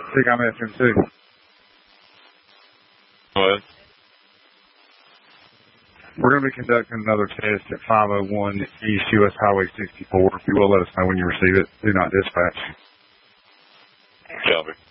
think I'm FM2. Go ahead. We're going to be conducting another test at 501 East US Highway 64. If you will, let us know when you receive it. Do not dispatch. Copy.